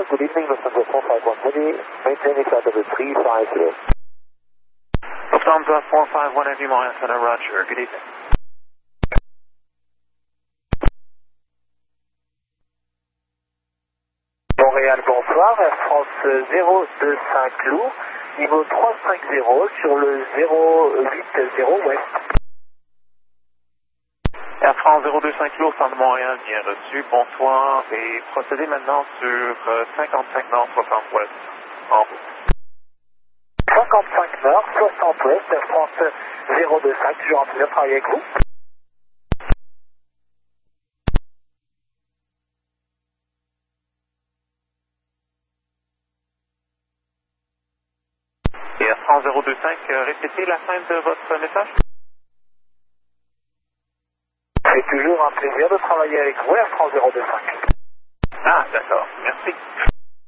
good evening, Lufthansa 451 Heavy, maintain a flight of 350. Lufthansa 451 Heavy, Montréal Center, Roger. Good evening. Montréal, bonsoir, Air France 025 Loup, niveau 350 sur le 080 Ouest. Air France 025 Kilo, centre de Montréal, bien reçu. Bonsoir. Et procédez maintenant sur 55 Nord, 60 Ouest. En route. 55 Nord, 60 Ouest, Air France 025, toujours en train de travailler avec vous. Et Air France 025, répétez la fin de votre message. C'est toujours un plaisir de travailler avec vous, Air France 025.